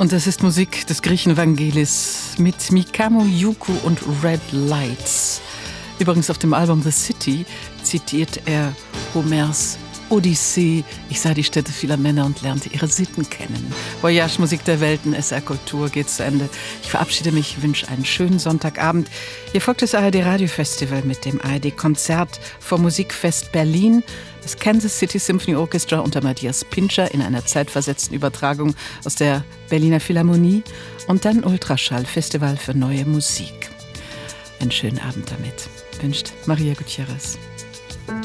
Und das ist Musik des Griechen Vangelis mit Mikamo Yuku und Red Lights. Übrigens auf dem Album The City zitiert er Homers Odyssee. Ich sah die Städte vieler Männer und lernte ihre Sitten kennen. Voyage Musik der Welten, SR Kultur geht zu Ende. Ich verabschiede mich, wünsche einen schönen Sonntagabend. Hier folgt das ARD Radio Festival mit dem ARD Konzert vom Musikfest Berlin. Das Kansas City Symphony Orchestra unter Matthias Pintscher in einer zeitversetzten Übertragung aus der Berliner Philharmonie. Und dann Ultraschall Festival für neue Musik. Einen schönen Abend damit. Wünscht Maria Gutierrez.